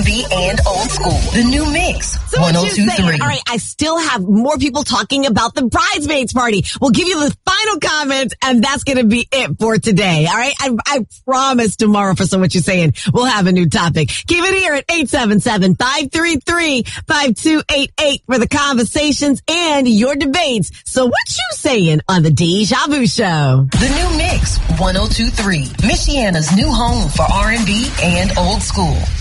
R&B and old school. The new mix. So 102.3. All right, I still have more people talking about the bridesmaids party. We'll give you the final comments, and that's going to be it for today. All right, I promise tomorrow for So What You Saying, we'll have a new topic. Keep it here at 877-533-5288 for the conversations and your debates. So what you saying on the Deja Vu Show? The new mix 102.3. Michiana's new home for R&B and old school.